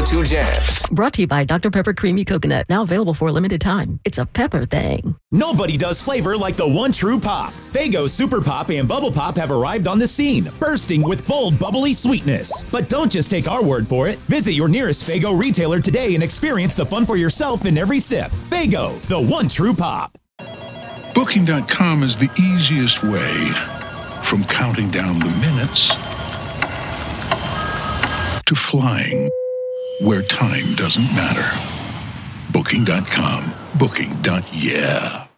go-to jams. Brought to you by Dr. Pepper Creamy Coconut. Now available for a limited time. It's a pepper thing. Nobody does flavor like the one true pop. Faygo Super Pop and Bubble Pop have arrived on the scene, bursting with bold, bubbly sweetness. But don't just take our word for it. Visit your nearest Faygo retailer today and experience the fun for yourself in every sip. Faygo, the one true pop. Booking.com is the easiest way from counting down the minutes to flying where time doesn't matter. Booking.com. Booking.yeah.